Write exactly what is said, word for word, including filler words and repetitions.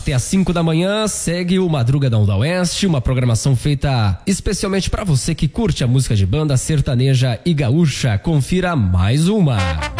Até às cinco da manhã segue o Madrugadão da Oeste, uma programação feita especialmente para você que curte a música de banda sertaneja e gaúcha. Confira mais uma.